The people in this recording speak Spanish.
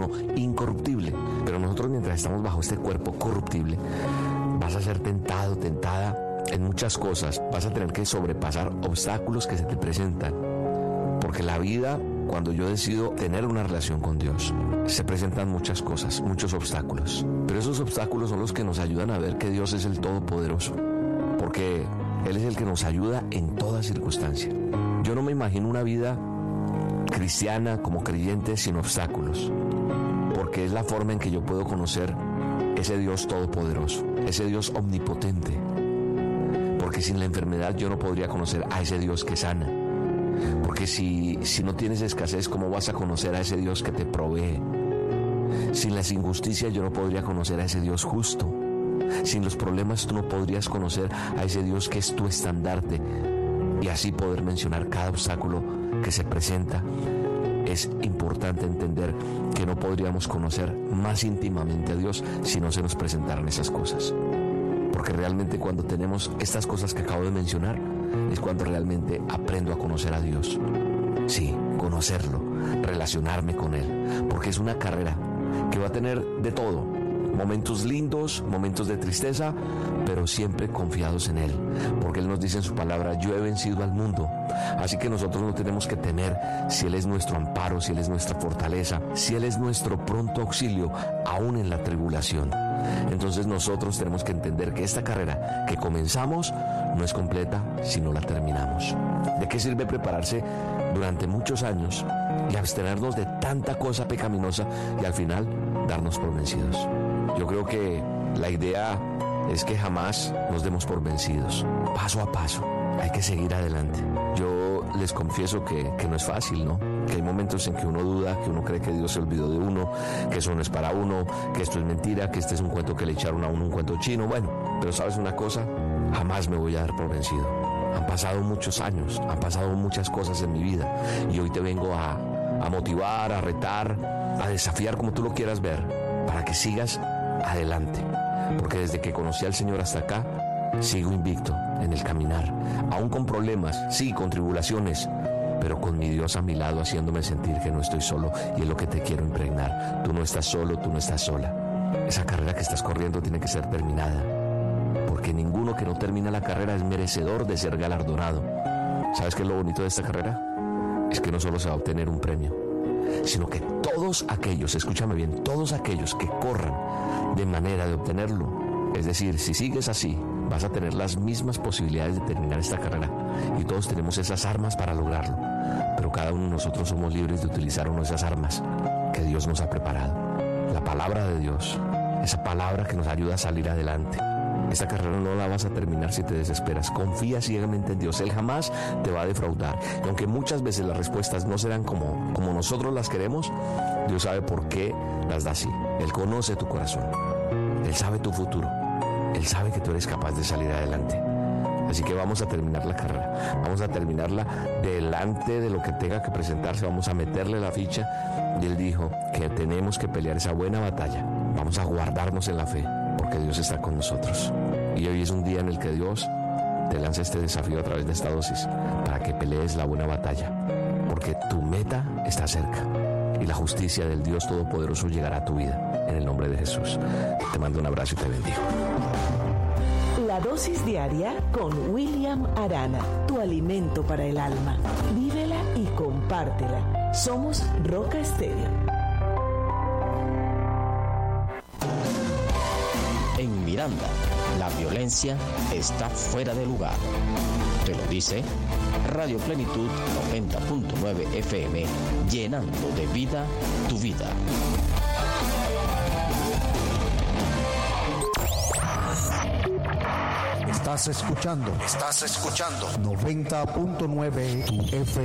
uno incorruptible. Pero nosotros, mientras estamos bajo este cuerpo corruptible, vas a ser tentado, tentada en muchas cosas. Vas a tener que sobrepasar obstáculos que se te presentan. Porque la vida, cuando yo decido tener una relación con Dios, se presentan muchas cosas, muchos obstáculos. Pero esos obstáculos son los que nos ayudan a ver que Dios es el Todopoderoso. Porque Él es el que nos ayuda en toda circunstancia. Yo no me imagino una vida cristiana como creyente sin obstáculos. Porque es la forma en que yo puedo conocer ese Dios todopoderoso, ese Dios omnipotente. Porque sin la enfermedad yo no podría conocer a ese Dios que sana. Porque si no tienes escasez, ¿cómo vas a conocer a ese Dios que te provee? Sin las injusticias yo no podría conocer a ese Dios justo. Sin los problemas tú no podrías conocer a ese Dios que es tu estandarte. Y así poder mencionar cada obstáculo que se presenta. Es importante entender que no podríamos conocer más íntimamente a Dios si no se nos presentaran esas cosas. Porque realmente cuando tenemos estas cosas que acabo de mencionar, es cuando realmente aprendo a conocer a Dios. Sí, conocerlo, relacionarme con Él. Porque es una carrera que va a tener de todo. Momentos lindos, momentos de tristeza, pero siempre confiados en Él. Porque Él nos dice en su palabra, yo he vencido al mundo. Así que nosotros no tenemos que temer si Él es nuestro amparo, si Él es nuestra fortaleza, si Él es nuestro pronto auxilio, aún en la tribulación. Entonces nosotros tenemos que entender que esta carrera que comenzamos no es completa si no la terminamos. ¿De qué sirve prepararse durante muchos años y abstenernos de tanta cosa pecaminosa y al final darnos por vencidos? Yo creo que la idea es que jamás nos demos por vencidos. Paso a paso, hay que seguir adelante. Yo les confieso que no es fácil, ¿no? Que hay momentos en que uno duda, que uno cree que Dios se olvidó de uno, que eso no es para uno, que esto es mentira, que este es un cuento que le echaron a uno, un cuento chino. Bueno, pero ¿sabes una cosa? Jamás me voy a dar por vencido. Han pasado muchos años, han pasado muchas cosas en mi vida y hoy te vengo a motivar, a retar, a desafiar, como tú lo quieras ver, para que sigas adelante. Porque desde que conocí al Señor hasta acá, sigo invicto en el caminar, aún con problemas, sí, con tribulaciones, pero con mi Dios a mi lado, haciéndome sentir que no estoy solo, y es lo que te quiero impregnar. Tú no estás solo, tú no estás sola. Esa carrera que estás corriendo tiene que ser terminada, porque ninguno que no termina la carrera es merecedor de ser galardonado. ¿Sabes qué es lo bonito de esta carrera? Es que no solo se va a obtener un premio, sino que todos aquellos, escúchame bien, todos aquellos que corran de manera de obtenerlo, es decir, si sigues así, vas a tener las mismas posibilidades de terminar esta carrera, y todos tenemos esas armas para lograrlo, pero cada uno de nosotros somos libres de utilizar una de esas armas que Dios nos ha preparado. La palabra de Dios, esa palabra que nos ayuda a salir adelante. Esta carrera no la vas a terminar si te desesperas. Confía ciegamente en Dios. Él jamás te va a defraudar. Y aunque muchas veces las respuestas no serán como nosotros las queremos, Dios sabe por qué las da así. Él conoce tu corazón. Él sabe tu futuro. Él sabe que tú eres capaz de salir adelante. Así que vamos a terminar la carrera. Vamos a terminarla delante de lo que tenga que presentarse. Vamos a meterle la ficha. Y Él dijo que tenemos que pelear esa buena batalla. Vamos a guardarnos en la fe, porque Dios está con nosotros. Y hoy es un día en el que Dios te lanza este desafío a través de esta dosis para que pelees la buena batalla, porque tu meta está cerca y la justicia del Dios Todopoderoso llegará a tu vida. En el nombre de Jesús, te mando un abrazo y te bendigo. La dosis diaria con William Arana, tu alimento para el alma. Vívela y compártela. Somos Roca Estéreo. En Miranda, la violencia está fuera de lugar. Te lo dice Radio Plenitud 90.9 FM, llenando de vida tu vida. Estás escuchando 90.9 FM.